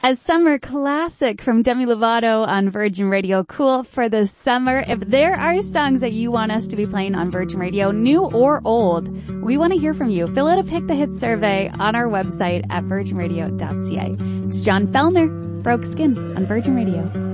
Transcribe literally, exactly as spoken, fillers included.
A summer classic from Demi Lovato on Virgin Radio. Cool for the summer. If there are songs that you want us to be playing on Virgin Radio, new or old, we want to hear from you. Fill out a Pick the Hit survey on our website at virgin radio dot c a. It's John Fellner, Broke Skin on Virgin Radio.